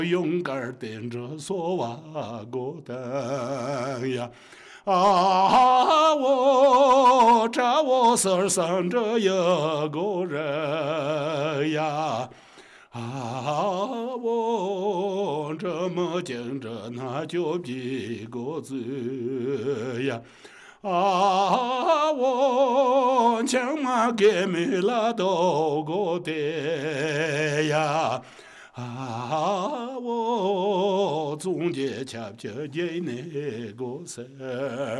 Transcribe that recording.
勇敢点着索瓦过灯呀。我这我身上这一个人呀，我这么紧着那就几个字呀，我将嘛给没了多个的呀。我总结恰恰的那个事儿。